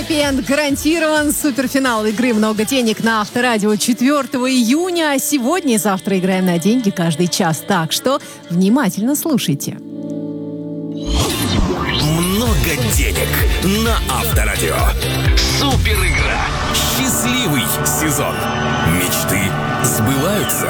Хэппи-энд гарантирован. Суперфинал игры «Много денег» на Авторадио 4 июня. А сегодня и завтра играем на деньги каждый час. Так что внимательно слушайте. Много денег на Авторадио. Супер игра. Счастливый сезон. Мечты сбываются.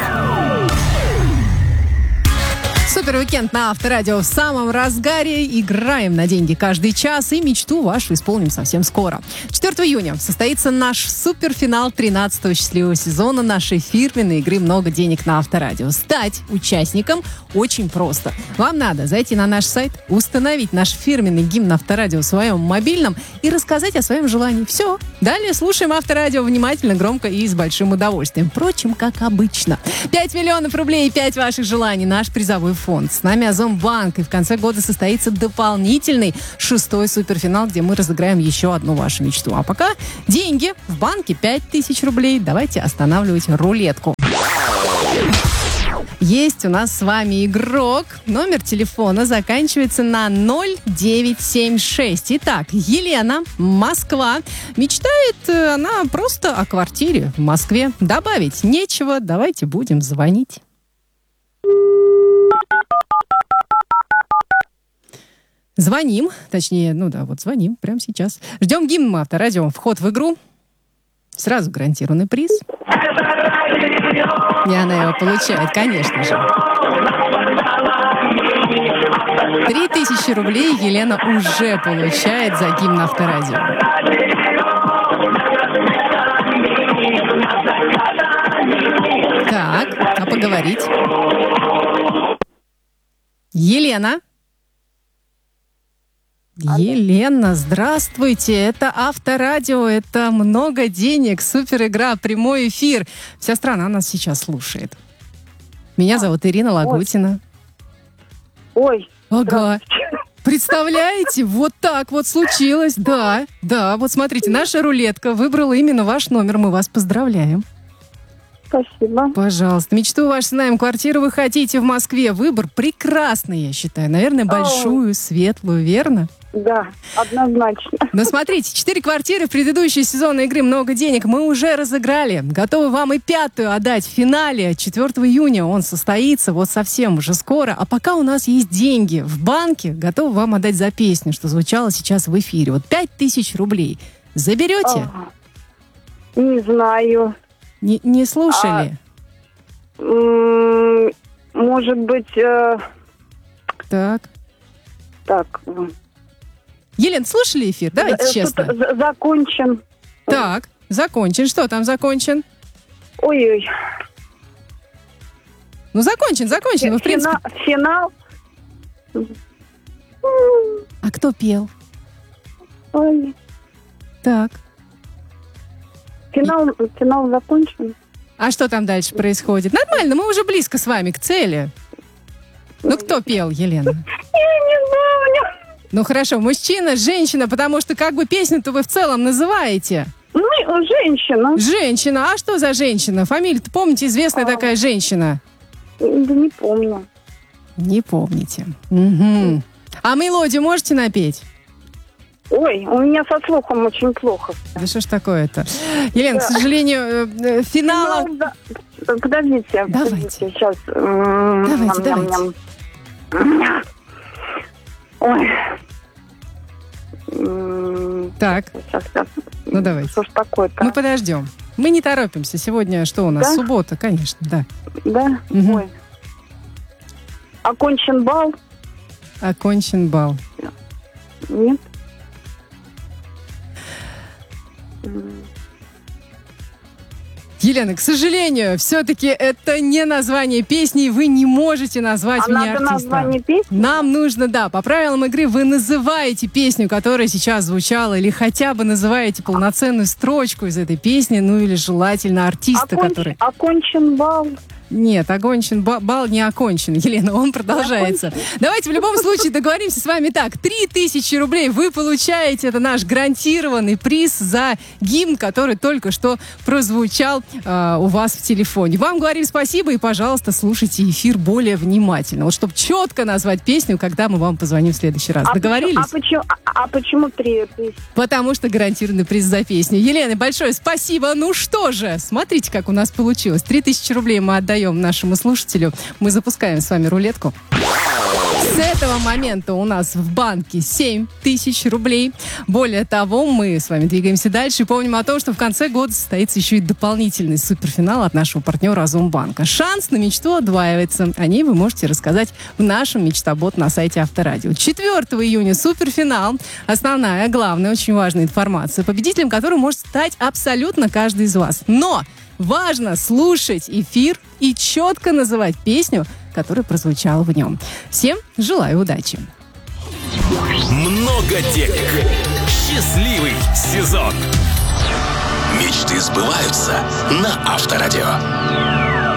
Супер-уикенд на Авторадио в самом разгаре. Играем на деньги каждый час и мечту вашу исполним совсем скоро. 4 июня состоится наш суперфинал 13-го счастливого сезона нашей фирменной игры «Много денег» на Авторадио. Стать участником очень просто. Вам надо зайти на наш сайт, установить наш фирменный гимн Авторадио в своем мобильном и рассказать о своем желании. Все. Далее слушаем Авторадио внимательно, громко и с большим удовольствием. Впрочем, как обычно. 5 миллионов рублей и 5 ваших желаний. Наш призовой фонд. С нами Азомбанк. И в конце года состоится дополнительный 6-й суперфинал, где мы разыграем еще одну вашу мечту. А пока деньги в банке 5000 рублей. Давайте останавливать рулетку. Есть у нас с вами игрок. Номер телефона заканчивается на 0976. Итак, Елена, Москва. Мечтает она просто о квартире в Москве. Добавить нечего. Давайте будем звонить. Звоним, точнее, звоним прямо сейчас. Ждем гимн Авторадио. Вход в игру. Сразу гарантированный приз. И она его получает, конечно же. 3000 рублей Елена уже получает за гимн Авторадио. Так, а поговорить? Елена? Елена, здравствуйте. Это Авторадио, это «Много денег», супер игра, прямой эфир. Вся страна нас сейчас слушает. Меня зовут Ирина Лагутина. Ой. Ага. Представляете, вот так вот случилось. Да, вот смотрите, наша рулетка выбрала именно ваш номер. Мы вас поздравляем. Спасибо. Пожалуйста. Мечту вашу знаем. Квартиру вы хотите в Москве. Выбор прекрасный, я считаю. Наверное, большую, светлую, верно? Да, однозначно. Но смотрите, 4 квартиры в предыдущей сезонной игры «Много денег» мы уже разыграли. Готовы вам и 5-ю отдать в финале. 4 июня он состоится вот совсем уже скоро. А пока у нас есть деньги в банке, готовы вам отдать за песню, что звучало сейчас в эфире. Вот 5000 рублей. Заберете? Не знаю. Не слушали? Может быть... Так. Елена, слушали эфир? Давайте честно. Закончен. Так, закончен. Что там закончен? Ой-ой. Ну, закончен. Ну, в принципе... Финал. А кто пел? Ой. Так. Финал закончен. А что там дальше происходит? Нормально, мы уже близко с вами к цели. Ну, кто пел, Елена? Я не помню. Ну, хорошо, мужчина, женщина, потому что как бы песню-то вы в целом называете? Ну, женщина. Женщина. А что за женщина? Фамилия-то помните, известная такая женщина? Да не помню. Не помните. Угу. А мелодию можете напеть? Ой, у меня со слухом очень плохо. Да что ж такое-то? Елена, к сожалению, финала... Подождите. Давайте. Сейчас. Давайте. Ой. Так. Сейчас. Ну, давайте. Что ж такое-то? Мы подождем. Мы не торопимся. Сегодня что у нас? Да? Суббота, конечно, да. Да? Угу. Ой. Окончен бал? Окончен бал. Нет. Елена, к сожалению, все-таки это не название песни, и вы не можете назвать мне артиста. Название песни? Нам нужно, по правилам игры вы называете песню, которая сейчас звучала, или хотя бы называете полноценную строчку из этой песни, ну или желательно артиста, который... Окончен бал. Нет, окончен, бал не окончен, Елена, он продолжается. Давайте в любом случае договоримся с вами так. 3000 рублей вы получаете. Это наш гарантированный приз за гимн, который только что прозвучал у вас в телефоне. Вам говорим спасибо и, пожалуйста, слушайте эфир более внимательно. Вот чтобы четко назвать песню, когда мы вам позвоним в следующий раз. Договорились? Почему 3000? Потому что гарантированный приз за песню. Елена, большое спасибо. Ну что же, смотрите, как у нас получилось. 3000 рублей мы отдаем нашему слушателю. Мы запускаем с вами рулетку. С этого момента у нас в банке 7000 рублей. Более того, мы с вами двигаемся дальше и помним о том, что в конце года состоится еще и дополнительный суперфинал от нашего партнера Азомбанка. Шанс на мечту удваивается. О ней вы можете рассказать в нашем Мечтобот на сайте Авторадио. 4 июня суперфинал. Основная, главная, очень важная информация, победителем которой может стать абсолютно каждый из вас. Но важно слушать эфир и четко называть песню, которая прозвучала в нем. Всем желаю удачи. Много денег. Счастливый сезон. Мечты сбываются на Авторадио.